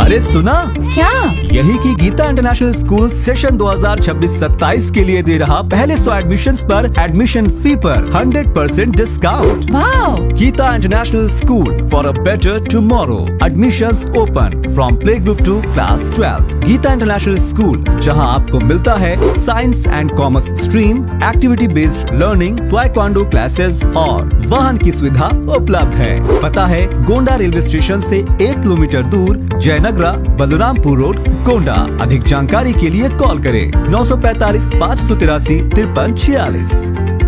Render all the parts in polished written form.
अरे सुना, क्या? यही कि गीता इंटरनेशनल स्कूल सेशन 2026-27 के लिए दे रहा पहले 100 एडमिशन्स पर एडमिशन फी पर 100% discount. Wow! Gita international school for a better tomorrow. Admissions open from play group to class 12। Gita international school, जहां आपको मिलता है science and commerce stream, activity based learning, taekwondo classes और वाहन की सुविधा उपलब्ध है। पता है गोंडा रेलवे स्टेशन से 1 किलोमीटर दूर, जयनगरा, बलरामपुर रोड, गोंडा। अधिक जानकारी के लिए कॉल करें 945 583 5346।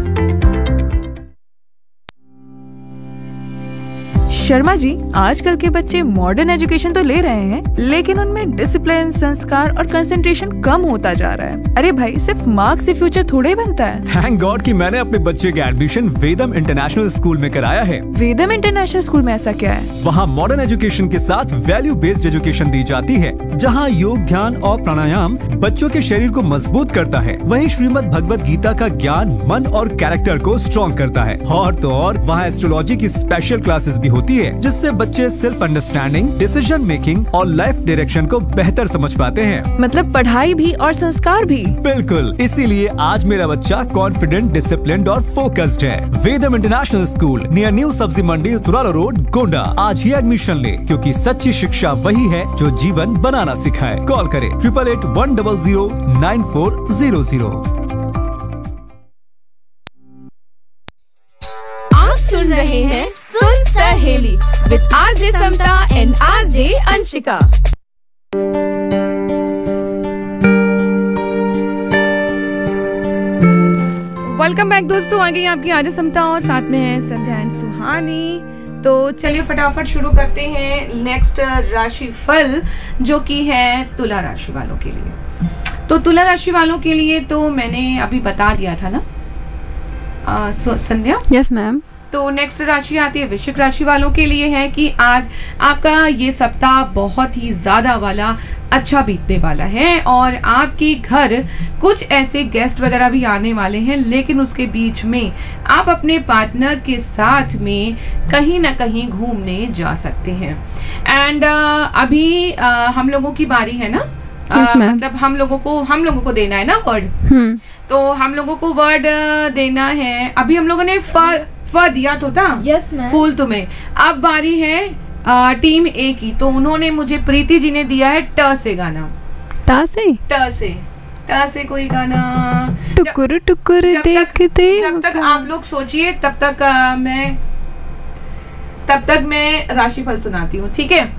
शर्मा जी, आजकल के बच्चे मॉडर्न एजुकेशन तो ले रहे हैं, लेकिन उनमें डिसिप्लिन, संस्कार और कंसंट्रेशन कम होता जा रहा है। अरे भाई, सिर्फ मार्क्स से फ्यूचर थोड़े बनता है। थैंक गॉड कि मैंने अपने बच्चे का एडमिशन वेदम इंटरनेशनल स्कूल में कराया है। वेदम इंटरनेशनल स्कूल में ऐसा क्या है? वहाँ मॉडर्न एजुकेशन के साथ वैल्यू बेस्ड एजुकेशन दी जाती है, जहाँ योग, ध्यान और प्राणायाम बच्चों के शरीर को मजबूत करता है। वहीं श्रीमद् भगवत गीता का ज्ञान मन और कैरेक्टर को स्ट्रॉन्ग करता है। और तो और वहाँ एस्ट्रोलॉजी की स्पेशल क्लासेस भी होती है, जिससे बच्चे सेल्फ अंडरस्टैंडिंग, डिसीजन मेकिंग और लाइफ डायरेक्शन को बेहतर समझ पाते हैं। मतलब पढ़ाई भी और संस्कार भी। बिल्कुल, इसीलिए आज मेरा बच्चा कॉन्फिडेंट, डिसिप्लिन्ड और फोकस्ड है। वेदम इंटरनेशनल स्कूल नियर न्यू सब्जी मंडी, तुराला रोड, गोंडा। आज ही एडमिशन ले, क्योंकि सच्ची शिक्षा वही है जो जीवन बनाना सिखाए। कॉल करें 8881009400। आप सुन रहे हैं सुन सहेली with RJ Samta and RJ Anshika. Welcome back दोस्तों, आ गई आपकी आरजे समता और साथ में है संध्या एंड सुहानी। तो चलिए फटाफट शुरू करते हैं नेक्स्ट राशि फल, जो कि है तुला राशि वालों के लिए। तो तुला राशि वालों के लिए तो मैंने अभी बता दिया था ना संध्या? Yes ma'am. तो नेक्स्ट राशि आती है वृश्चिक राशि वालों के लिए है कि आज आपका ये सप्ताह बहुत ही ज्यादा वाला अच्छा बीतने वाला है और आपके घर कुछ ऐसे गेस्ट वगैरह भी आने वाले हैं, लेकिन उसके बीच में आप अपने पार्टनर के साथ में कहीं ना कहीं घूमने जा सकते हैं। एंड अभी हम लोगों की बारी है ना? मतलब हम लोगों को देना है ना वर्ड। तो हम लोगों को वर्ड देना है। अभी हम लोगों ने फ दिया तो था। Yes ma'am. फूल तुम्हें। अब बारी है टीम ए की। तो उन्होंने मुझे, प्रीति जी ने दिया है ट से गाना। ट से कोई गाना। टुकुर टुकुर देखते। जब तक आप लोग सोचिए तब तक मैं राशिफल सुनाती हूँ। ठीक है?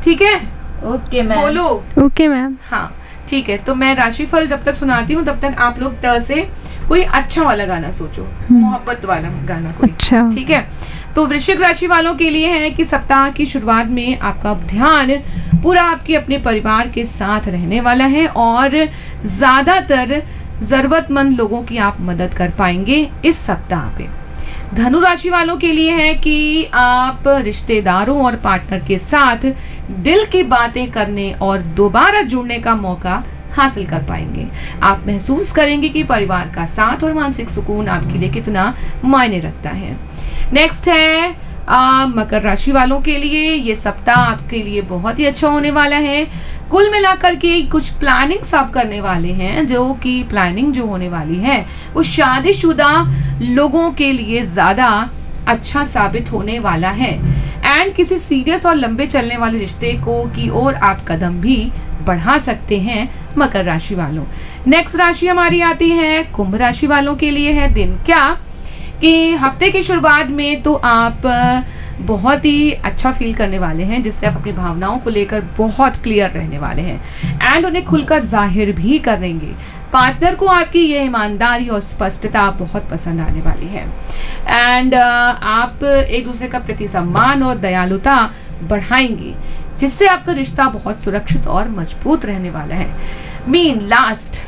Okay ma'am. बोलो। Okay ma'am. हाँ ठीक है, तो मैं राशिफल जब तक सुनाती हूँ तब तक आप लोग ट से कोई अच्छा वाला गाना सोचो, मोहब्बत वाला गाना कोई। अच्छा। ठीक है, तो वृश्चिक राशि वालों के लिए है कि सप्ताह की शुरुआत में आपका ध्यान पूरा आपके अपने परिवार के साथ रहने वाला है और ज्यादातर जरूरतमंद लोगों की आप मदद कर पाएंगे इस सप्ताह पे। धनु राशि वालों के लिए है कि आप रिश्तेदारों और पार्टनर के साथ दिल की बातें करने और दोबारा जुड़ने का मौका हासिल कर पाएंगे। आप महसूस करेंगे कि परिवार का साथ और मानसिक सुकून आपके लिए कितना मायने रखता है। नेक्स्ट है मकर राशि वालों के लिए ये सप्ताह आपके लिए बहुत ही अच्छा होने वाला है। कुल मिलाकर के कुछ प्लानिंग्स आप करने वाले हैं, जो कि प्लानिंग जो होने वाली है वो शादीशुदा लोगों के लिए ज्यादा अच्छा साबित होने वाला है। एंड किसी सीरियस और लंबे चलने वाले रिश्ते को की ओर आप कदम भी बढ़ा सकते हैं मकर राशि वालों। नेक्स्ट राशि हमारी आती है कुंभ राशि वालों के लिए है दिन क्या कि हफ्ते की शुरुआत में तो आप बहुत ही अच्छा फील करने वाले हैं, जिससे आप अपनी भावनाओं को लेकर बहुत क्लियर रहने वाले हैं एंड उन्हें खुलकर जाहिर भी करेंगे। पार्टनर को आपकी ये ईमानदारी और स्पष्टता बहुत पसंद आने वाली है एंड आप एक दूसरे का प्रति सम्मान और दयालुता बढ़ाएंगे, जिससे आपका रिश्ता बहुत सुरक्षित और मजबूत रहने वाला है। मीन लास्ट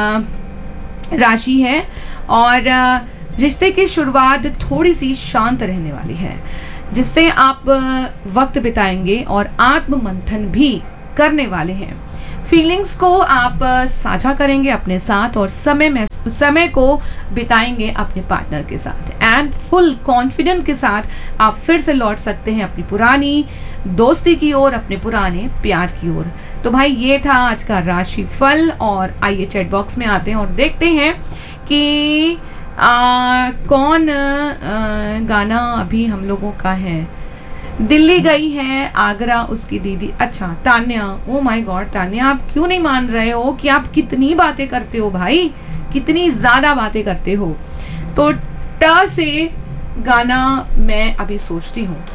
राशि है और रिश्ते की शुरुआत थोड़ी सी शांत रहने वाली है, जिससे आप वक्त बिताएंगे और आत्म मंथन भी करने वाले हैं। फीलिंग्स को आप साझा करेंगे अपने साथ और समय को बिताएंगे अपने पार्टनर के साथ एंड फुल कॉन्फिडेंस के साथ आप फिर से लौट सकते हैं अपनी पुरानी दोस्ती की ओर, अपने पुराने प्यार की ओर। तो भाई ये था आज का राशि फल। और आइए चैट बॉक्स में आते हैं और देखते हैं कि कौन गाना अभी हम लोगों का है। दिल्ली गई है आगरा उसकी दीदी। अच्छा Tanya, oh my God Tanya, आप क्यों नहीं मान रहे हो कि आप कितनी बातें करते हो भाई, कितनी ज्यादा बातें करते हो। तो ट से गाना मैं अभी सोचती हूँ।